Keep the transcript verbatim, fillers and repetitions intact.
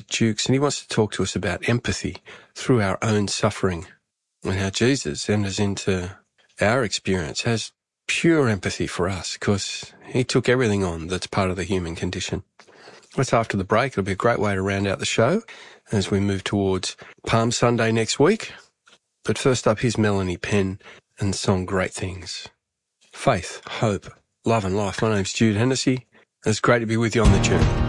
Jukes, and he wants to talk to us about empathy through our own suffering and how Jesus enters into our experience, has pure empathy for us because he took everything on that's part of the human condition. That's after the break. It'll be a great way to round out the show as we move towards Palm Sunday next week. But first up, here's Melanie Penn and the song Great Things. Faith, hope, love and life. My name's Jude Hennessy. It's great to be with you on the journey.